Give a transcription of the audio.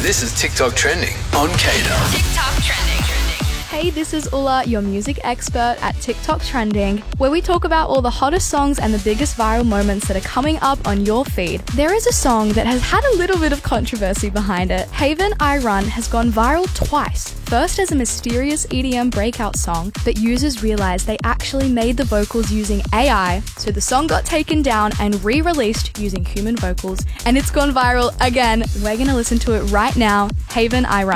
This is TikTok Trending on Kato. TikTok Trending. Hey, this is Ulla, your music expert at TikTok Trending, where we talk about all the hottest songs and the biggest viral moments that are coming up on your feed. There is a song that has had a little bit of controversy behind it. Haven I Run has gone viral twice. First as a mysterious EDM breakout song, but users realized they actually made the vocals using AI, so the song got taken down and re-released using human vocals, and it's gone viral again. We're gonna listen to it right now. Haven I Run.